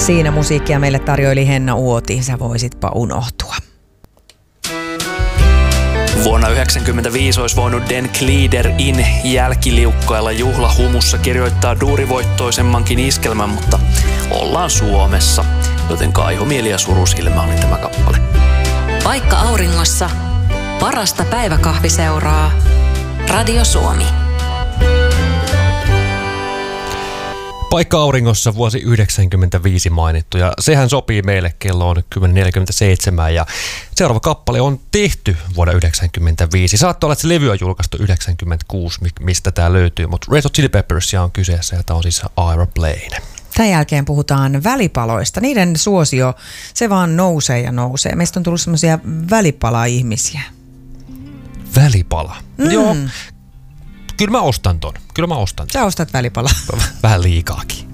Siinä musiikkia meille tarjoili Henna Uoti, sä voisitpa unohtua. Vuonna 1995 olisi voinut Den Cleader in jälkiliukkailla juhlahumussa kirjoittaa duurivoittoisemmankin iskelmän, mutta ollaan Suomessa, joten kaihomieli ja surusilmä oli tämä kappale. Paikka auringossa, parasta päiväkahviseuraa, Radio Suomi. Paikka auringossa vuosi 1995 mainittu ja sehän sopii meille, kello on 10.47 ja seuraava kappale on tehty vuonna 1995. Saattaa olla, että se levy on julkaistu 1996, mistä tämä löytyy, mutta Red Hot Chili Peppersia on kyseessä ja tämä on siis Aeroplane. Tämän jälkeen puhutaan välipaloista. Niiden suosio, se vaan nousee ja nousee. Meistä on tullut semmoisia välipala-ihmisiä. Välipala? Joo. Kyllä mä ostan ton. Sä ostat välipalaa. Vähän liikaakin.